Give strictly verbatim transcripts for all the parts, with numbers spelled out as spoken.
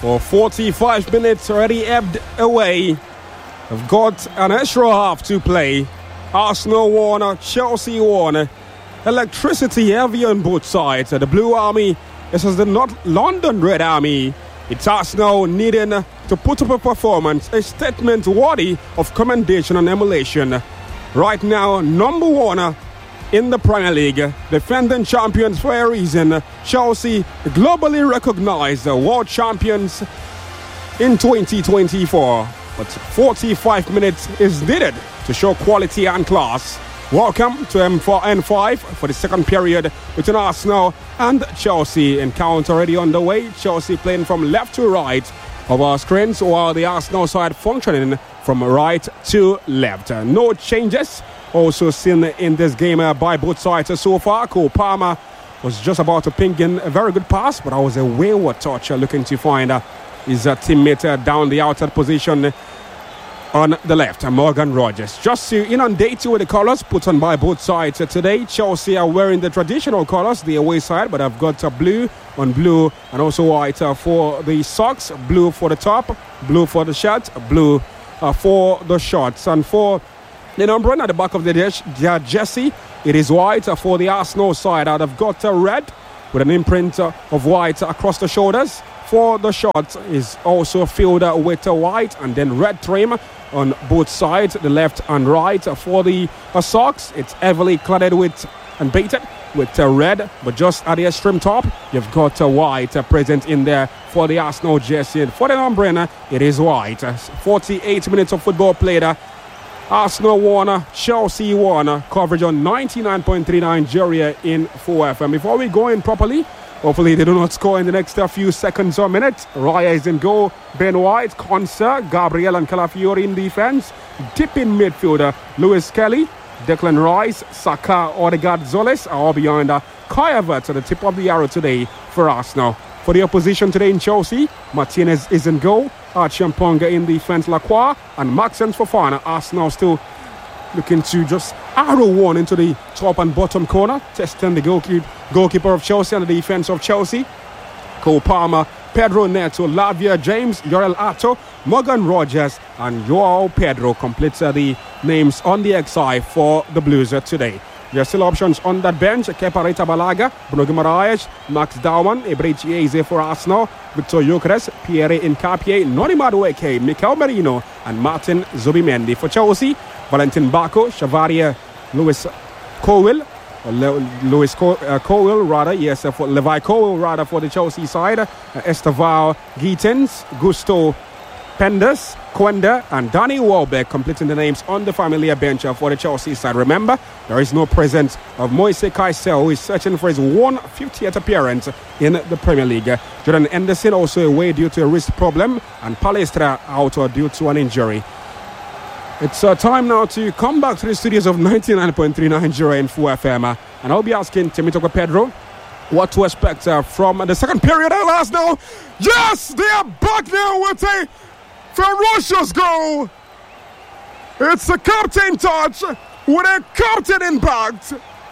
Well, forty-five minutes already ebbed away. We've got an extra half to play. Arsenal won, Chelsea won. Electricity heavy on both sides. The Blue Army versus the North London Red Army. It's Arsenal needing to put up a performance, a statement worthy of commendation and emulation. Right now, number one in the Premier League, defending champions for a reason. Chelsea, globally recognized world champions in twenty twenty-four. But forty-five minutes is needed to show quality and class. Welcome to M four N five for the second period between Arsenal and Chelsea. Encounter already underway. Chelsea playing from left to right of our screens, while the Arsenal side functioning from right to left. No changes also seen in this game uh, by both sides so far. Cole Palmer was just about to ping in a very good pass, but that was a wayward touch uh, looking to find uh, his uh, teammate uh, down the outside position on the left. uh, Morgan Rogers. Just to inundate you with the colours put on by both sides uh, today. Chelsea are wearing the traditional colours, the away side, but I've got uh, blue on blue and also white uh, for the socks, blue for the top, blue for the shirt, blue uh, for the shorts. And for the number at the back of the dish, their jersey, it is white uh, for the Arsenal side. I've got uh, red with an imprint uh, of white across the shoulders. For the shorts is also filled uh, with uh, white and then red trim on both sides, the left and right. Uh, for the uh, socks, it's heavily cladded with and baited with uh, red, but just at the extreme top, you've got uh, white uh, present in there for the Arsenal jersey. For the number, it is white. Uh, forty-eight minutes of football played. Uh, Arsenal won, Chelsea won. Coverage on ninety-nine point three Nigeria in four F M. Before we go in properly, hopefully they do not score in the next uh, few seconds or minutes. Raya is in goal. Ben White, Konsa, Gabriel and Calafiori in defense. Deep in midfielder, Lewis Kelly, Declan Rice, Saka, Odegaard, Zolis are all behind uh, Kai Havertz at the tip of the arrow today for Arsenal. For the opposition today in Chelsea, Martinez is in goal. Archie Mponga in defense, Lacroix and Maxence Fofana. Arsenal still looking to just arrow one into the top and bottom corner, testing the goalkeeper, goalkeeper of Chelsea and the defense of Chelsea. Cole Palmer, Pedro Neto, Lavia James, Yorel Ato, Morgan Rogers and Joao Pedro completes uh, the names on the X I for the Blues uh, today. There are still options on that bench. Kepa Arrizabalaga, Bruno Guimaraes, Max Dauman, Eberechi Eze for Arsenal, Victor Gyökeres, Pierre Nkapie, Noni Madueke, Mikel Merino and Martin Zubimendi. For Chelsea, Valentin Bako, Chavaria, Lewis Colwill, Lewis Col- uh, Colwill rather, yes, uh, for Levi Colwill rather for the Chelsea side, uh, Esteval Gittens, Gusto Pendas, Quenda and Danny Welbeck completing the names on the familiar bench for the Chelsea side. Remember, there is no presence of Moise Caicedo, who is searching for his one hundred fiftieth appearance in the Premier League. Jordan Henderson also away due to a wrist problem and Palestra out due to an injury. It's uh, time now to come back to the studios of ninety-nine point three Nigeria in four F M, and I'll be asking Temitope Pedro what to expect uh, from the second period at last now. Yes, they are back now with a ferocious goal. It's a captain touch with a captain impact.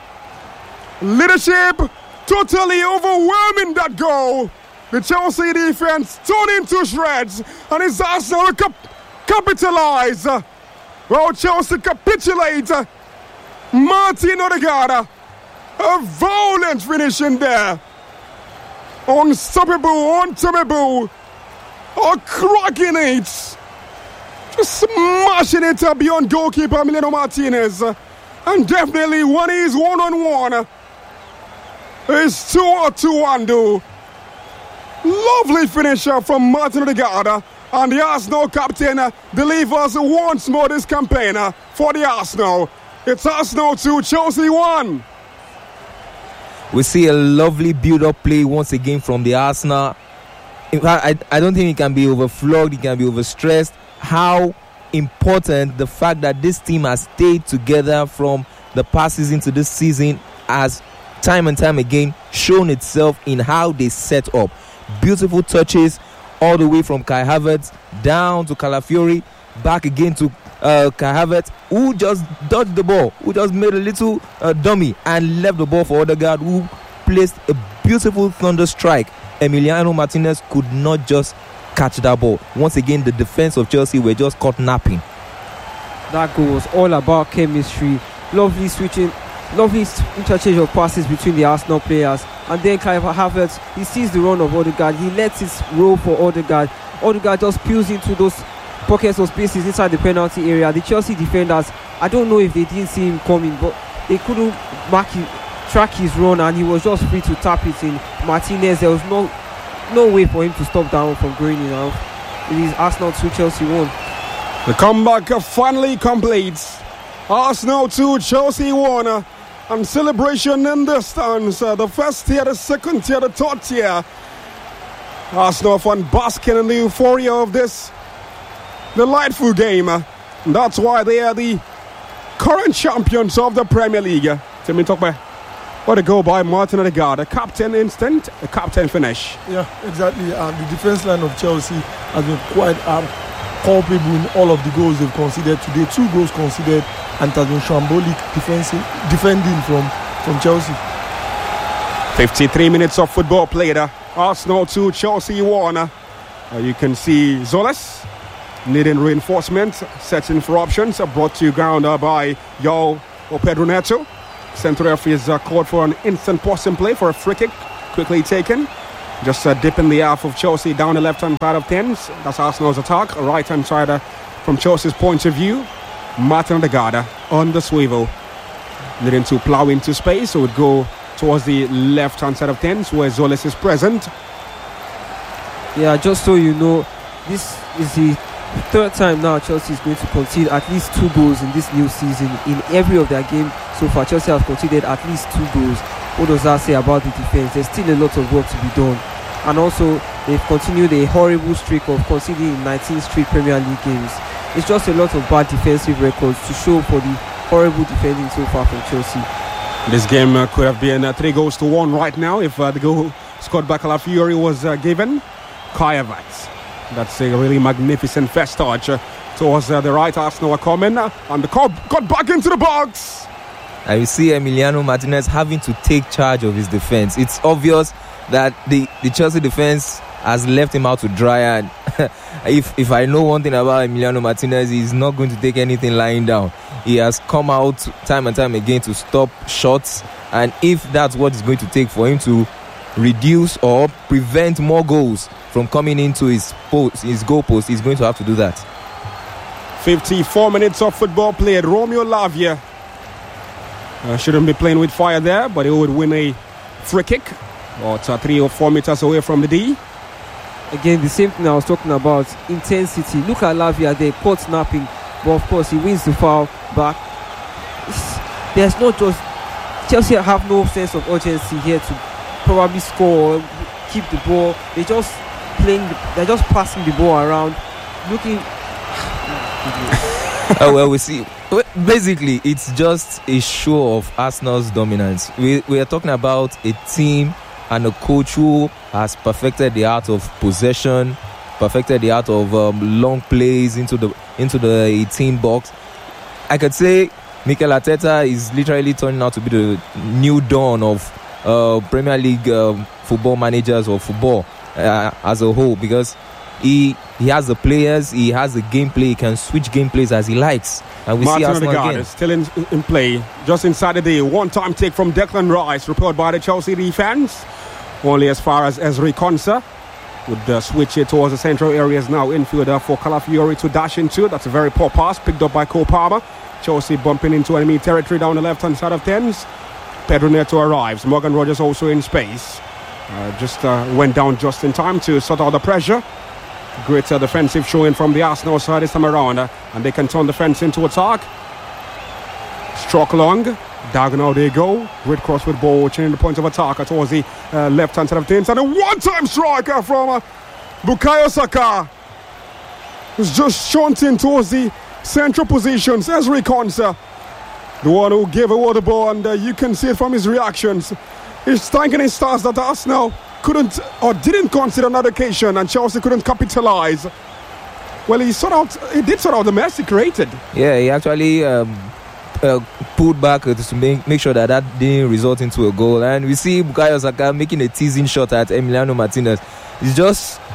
Leadership totally overwhelming that goal. The Chelsea defense torn into shreds and it's Arsenal cap- capitalize. Well, Chelsea capitulate. Martin Odegaard, a violent finish in there. Unstoppable, untamable. Oh, cracking it. Just smashing it up beyond goalkeeper Emiliano Martinez. And definitely when he's one-on-one, it's two or two undo. Lovely finisher from Martin Odegaard. And the Arsenal captain delivers once more this campaign for the Arsenal. It's Arsenal two, Chelsea one. We see a lovely build-up play once again from the Arsenal. In fact, I, I don't think it can be overflowed, it can be overstressed. How important the fact that this team has stayed together from the past season to this season has time and time again shown itself in how they set up. Beautiful touches all the way from Kai Havertz down to Calafiori, back again to uh, Kai Havertz, who just dodged the ball, who just made a little uh, dummy and left the ball for Odegaard, who placed a beautiful thunder strike. Emiliano Martinez could not just catch that ball. Once again, the defense of Chelsea were just caught napping. That goal was all about chemistry. Lovely switching, lovely interchange of passes between the Arsenal players. And then Kai Havertz, he sees the run of Odegaard. He lets it roll for Odegaard. Odegaard just peels into those pockets of spaces inside the penalty area. The Chelsea defenders, I don't know if they didn't see him coming, but they couldn't mark him, track his run, and he was just free to tap it in. Martinez, there was no no way for him to stop that one from going in. Now it is Arsenal two, Chelsea one. The comeback finally completes. Arsenal two, Chelsea one. And celebration in the stands. Uh, the first tier, the second tier, the third tier. Arsenal fan basking in the euphoria of this delightful game. That's why they are the current champions of the Premier League. Timmy Tokbe. What a goal by Martin Odegaard. A captain instant, a captain finish. Yeah, exactly. And the defense line of Chelsea has been quite um, culpable in all of the goals they've conceded today. Two goals conceded, and it has been shambolic defensive defending from, from Chelsea. fifty-three minutes of football played. Arsenal two, Chelsea one. Uh, you can see Zolas needing reinforcement, searching for options, uh, brought to ground uh, by João Pedro Neto. Central ref is uh, called for an instant passing play for a free kick, quickly taken. Just uh, dipping the half of Chelsea down the left-hand side of tens. That's Arsenal's attack. Right-hand side uh, from Chelsea's point of view. Martin Odegaard uh, on the swivel. Needing to plough into space, so it would go towards the left-hand side of tens where Zolas is present. Yeah, just so you know, this is the third time now Chelsea is going to concede at least two goals in this new season. In every of their games so far, Chelsea have conceded at least two goals. What does that say about the defense? There's still a lot of work to be done. And also, they've continued a horrible streak of conceding in nineteen straight Premier League games. It's just a lot of bad defensive records to show for the horrible defending so far from Chelsea. This game uh, could have been uh, three goals to one right now if uh, the goal scored by Calafiori was uh, given. Kai Havertz. That's a really magnificent first touch uh, towards uh, the right. Arsenal are coming uh, and the call got back into the box. And you see Emiliano Martinez having to take charge of his defense. It's obvious that the, the Chelsea defense has left him out to dry. And if if I know one thing about Emiliano Martinez, he's not going to take anything lying down. He has come out time and time again to stop shots. And if that's what it's going to take for him to reduce or prevent more goals from coming into his post, his goal post, he's going to have to do that. fifty-four minutes of football played. Romeo Lavia uh, shouldn't be playing with fire there, but he would win a free kick. About uh, three or four meters away from the D. Again, the same thing I was talking about, intensity. Look at Lavia there, caught snapping, but of course he wins the foul back. It's, there's not just Chelsea have no sense of urgency here to probably score, keep the ball. They just playing, the, they're just passing the ball around, looking. Oh well, we see. Basically, it's just a show of Arsenal's dominance. We we are talking about a team and a coach who has perfected the art of possession, perfected the art of um, long plays into the into the eighteen box. I could say Mikel Arteta is literally turning out to be the new dawn of uh, Premier League um, football managers or football uh, as a whole, because he he has the players, he has the gameplay, he can switch gameplays as he likes. And we Martin see Arsenal Odegaard again. is still in, in play. Just inside the day, one-time take from Declan Rice, report by the Chelsea defense. Only as far as Ezri Konsa would uh, switch it towards the central areas now. Infielder for Calafiori to dash into. That's a very poor pass picked up by Cole Palmer. Chelsea bumping into enemy territory down the left-hand side of tens. Pedro Neto arrives. Morgan Rogers also in space. Uh, just uh, went down just in time to sort out the pressure. Great uh, defensive showing from the Arsenal side this time around, uh, and they can turn the fence into attack. Struck long, diagonal they go. Great cross with ball, changing the point of attack towards the uh, left-hand side of things, and a one-time striker from uh, Bukayo Saka. It's just shunting towards the central positions. Ezri Konsa, the one who gave away the ball, and uh, you can see it from his reactions. He's thanking his stars that Arsenal couldn't or didn't consider another occasion, and Chelsea couldn't capitalize. Well, he sort out, he did sort out the mess he created. Yeah, he actually um, uh, pulled back uh, to make, make sure that that didn't result into a goal. And we see Bukayo Saka making a teasing shot at Emiliano Martinez. He's just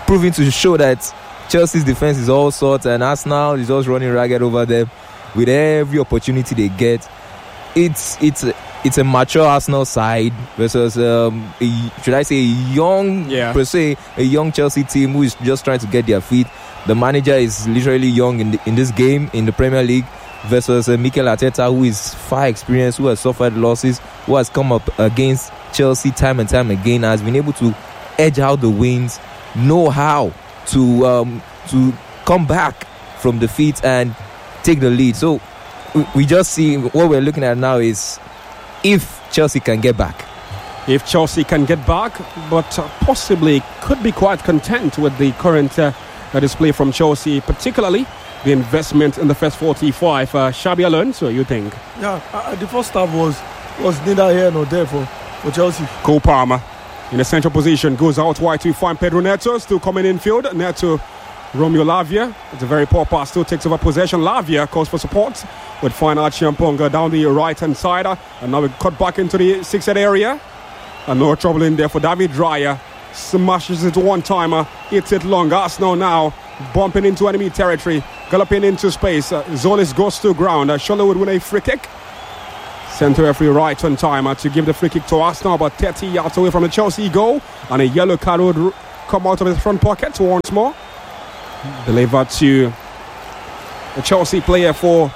proving to show that Chelsea's defense is all sorts and Arsenal is just running ragged over them with every opportunity they get. It's it's it's a mature Arsenal side versus um, a, should I say a young yeah. per se a young Chelsea team who is just trying to get their feet. The manager is literally young in the, in this game in the Premier League versus uh, Mikel Arteta, who is far experienced, who has suffered losses, who has come up against Chelsea time and time again, has been able to edge out the wins, know how to um, to come back from defeat and take the lead. So we, we just see what we're looking at now is if Chelsea can get back. If Chelsea can get back, but uh, possibly could be quite content with the current uh, display from Chelsea, particularly the investment in the first forty-five. Uh, Xabi Alonso, you think? Yeah, uh, the first half was was neither here nor there for, for Chelsea. Cole Palmer in the central position goes out wide to find Pedro Neto, still coming in field. Neto, Romeo Lavia. It's a very poor pass, still takes over possession. Lavia calls for support with fine Archie Mponga down the right hand side. And now we cut back into the six-head area. And no trouble in there for David Raya. Smashes it one timer, hits it long. Arsenal now bumping into enemy territory, galloping into space. Uh, Zolis goes to ground. Uh, Scholler would win a free kick. Centre referee right on timer to give the free kick to Arsenal, about thirty yards away from the Chelsea goal. And a yellow card would r- come out of his front pocket once more. Delivered to the Chelsea player for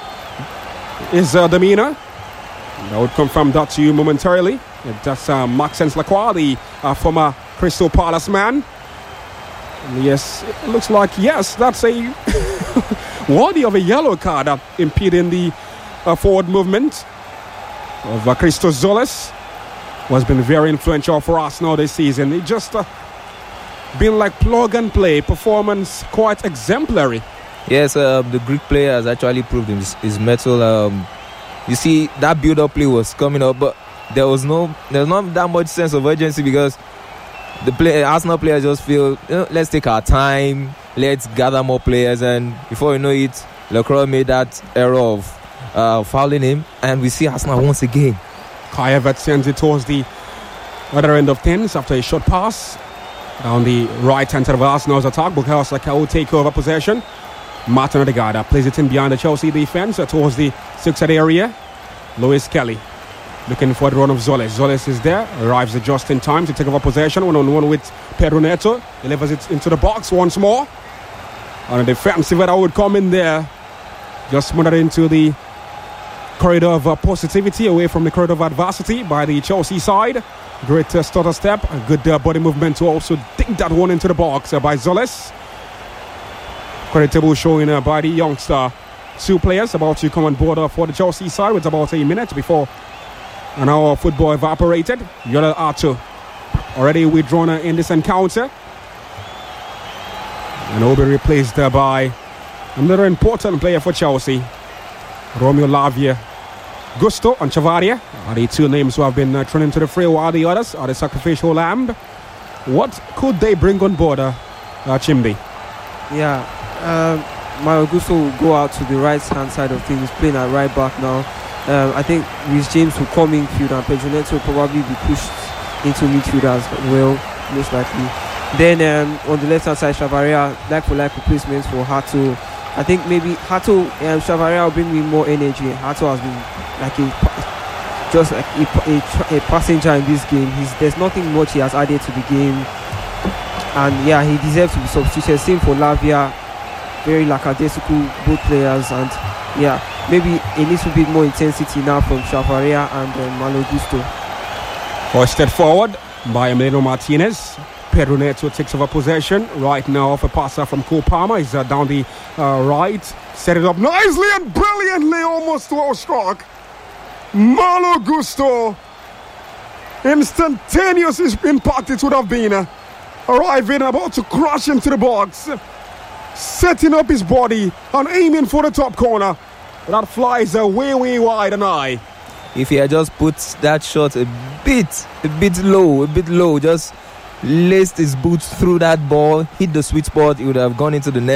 his uh, demeanour. I would confirm that to you momentarily. That's uh, Maxence Lacroix, the uh, former Crystal Palace man. And yes, it looks like, yes, that's a worthy of a yellow card uh, impeding the uh, forward movement of uh, Christos Zolis, who has been very influential for Arsenal this season. It just uh, been like plug and play performance, quite exemplary. Yes, uh, the Greek player has actually proved his, his mettle. Um, you see, that build-up play was coming up, but there was no, there was not that much sense of urgency because the play, Arsenal players just feel, you know, let's take our time, let's gather more players, and before you know it, Lacroix made that error of uh, fouling him, and we see Arsenal once again. Kai Havertz sends it towards the other end of things after a short pass down the right hand side of Arsenal's attack. Bukayo Saka will take over possession. Martin Odegaard plays it in behind the Chelsea defence uh, towards the six-head area. Lewis Kelly looking for the run of Zolis. Zolis is there, arrives just in time to take over possession. One on one with Pedro Neto, delivers it into the box once more. On a defensive that would come in there, just smothered into the corridor of uh, positivity, away from the corridor of adversity by the Chelsea side. Great uh, stutter step, a good uh, body movement to also dig that one into the box uh, by Zolis. Creditable showing uh, by the youngster. Two players about to come on board uh, for the Chelsea side with about a minute before an hour of football evaporated. Yoel Arthur already withdrawn uh, in this encounter. And will be replaced uh, by another important player for Chelsea, Romeo Lavia. Gusto and Chavaria are the two names who have been uh, thrown into the fray, while the others are the sacrificial lamb. What could they bring on board, uh, uh, Chimbi? Yeah, um, Mario Gusto will go out to the right hand side of things, playing at right back now. Um, I think Reece James will come in field and Pedro Neto will probably be pushed into midfield as well, most likely. Then um, on the left hand side, Chavaria, like for like replacements for Hato. I think maybe Hato and um, Chavaria will bring me more energy. Hato has been like a just like a, a, a passenger in this game. He's, there's nothing much he has added to the game, and yeah, he deserves to be substituted. Same for Lavia, very lackadaisical both players, and yeah, maybe a little bit more intensity now from Chavaria and um, Malo Gusto. Hoisted forward by Emiliano Martinez. Pedro Neto takes over possession right now off a passer from Cole Palmer. He's uh, down the uh, right, set it up nicely and brilliantly, almost to our struck. Malo Gusto, instantaneous impact it would have been, uh, arriving about to crash into the box, setting up his body and aiming for the top corner. That flies uh, way way wide and high. If he had just put that shot a bit a bit low a bit low just laced his boots through that ball, hit the sweet spot, it would have gone into the net.